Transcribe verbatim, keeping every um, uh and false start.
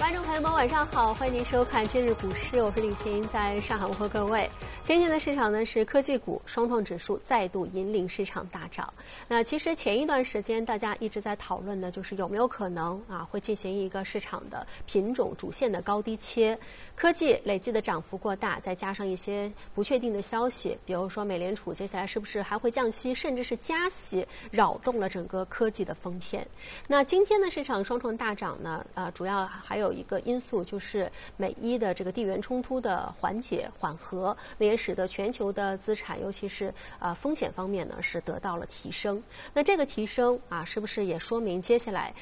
观众朋友们，晚上好，欢迎您收看今日股市，我是李婷，在上海问候各位。今天的市场呢是科技股双创指数再度引领市场大涨。那其实前一段时间大家一直在讨论的就是有没有可能啊会进行一个市场的品种主线的高低切，科技累计的涨幅过大，再加上一些不确定的消息，比如说美联储接下来是不是还会降息，甚至是加息，扰动了整个科技的风片。那今天的市场双创大涨呢，呃，主要还有一个因素就是美伊的这个地缘冲突的缓解缓和，那也使得全球的资产，尤其是啊、呃、风险方面呢是得到了提升。那这个提升啊，是不是也说明接下来